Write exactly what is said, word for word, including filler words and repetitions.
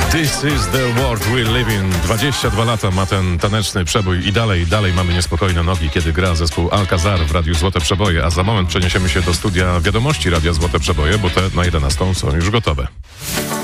This is the world we live in. dwadzieścia dwa lata ma ten taneczny przebój i dalej, dalej mamy niespokojne nogi, kiedy gra zespół Alcazar w Radiu Złote Przeboje, a za moment przeniesiemy się do studia wiadomości Radia Złote Przeboje, bo te na jedenastą są już gotowe.